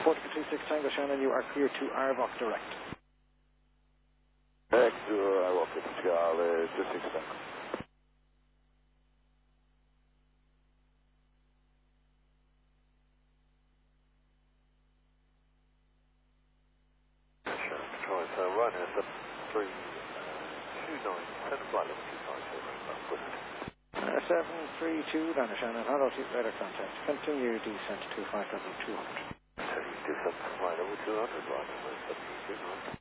26 Tango Shannon, you are clear to Arvok direct. Direct to Arvok, Charlie 26 Tango. So Ryanair 7329, send flight level 250, 732 Tango Shannon, hello to radar contact. Continue descent to 5 level 200. So you do some flight level 200, Ryanair 7329.